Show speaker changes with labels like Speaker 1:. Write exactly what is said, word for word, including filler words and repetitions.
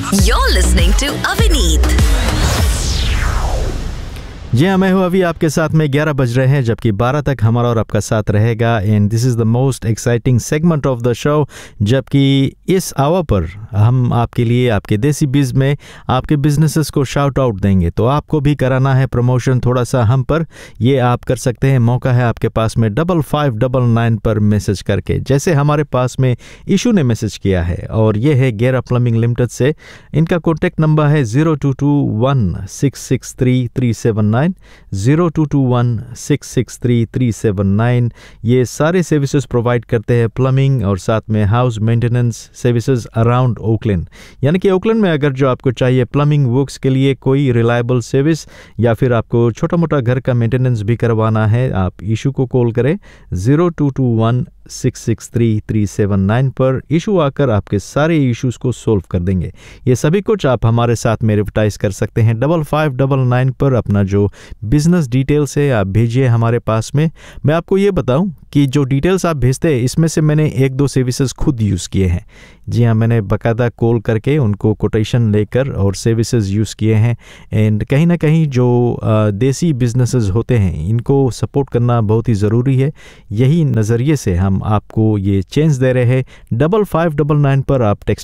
Speaker 1: You're listening to Avineet.
Speaker 2: जी हाँ, मैं हूँ अभी आपके साथ में ग्यारह बज रहे हैं, जबकि बारह तक हमारा और आपका साथ रहेगा। And this is the most exciting segment of the show, जबकि इस आवर पर हम आपके लिए आपके देसी बिज़ में आपके बिजनेसेस को शाउट आउट देंगे। तो आपको भी कराना है प्रमोशन थोड़ा सा हम पर, ये आप कर सकते हैं। मौका है आपके पास में डबल फाइव डबल नाइन पर मैसेज करके, जैसे हमारे पास में इशू ने मैसेज किया है, और ये है गेरा प्लम्बिंग लिमिटेड से। इनका कॉन्टैक्ट नंबर है zero two to one six six three three seven nine zero two to one six six three three seven nine. ये सारे सर्विसेज प्रोवाइड करते हैं, प्लम्बिंग और साथ में house maintenance services around Oakland. यानी कि ओकलैंड में अगर जो आपको चाहिए प्लम्बिंग वर्क्स के लिए कोई रिलायबल सर्विस, या फिर आपको छोटा मोटा घर का मेंटेनेंस भी करवाना है, आप इशू को कॉल करें zero two to one six six three three seven nine पर। इशू आकर आपके सारे इश्यूज को सोल्व कर देंगे। ये सभी कुछ आप हमारे साथ में एडवर्टाइज कर सकते हैं। डबल फाइव डबल नाइन पर अपना जो बिजनेस डिटेल्स है आप भेजिए हमारे पास में। मैं आपको ये बताऊं कि जो डिटेल्स आप भेजते हैं, इसमें से मैंने एक दो सर्विसेज खुद यूज़ किए हैं। जी हाँ, मैंने बाकायदा कॉल करके उनको कोटेशन लेकर और सर्विसेज यूज़ किए हैं। एंड कहीं ना कहीं जो देसी बिजनेसेस होते हैं, इनको सपोर्ट करना बहुत ही ज़रूरी है। यही नज़रिए से हम आपको ये चेंज दे रहे हैं। डबल फाइव डबल नाइन पर आप टेक्स्ट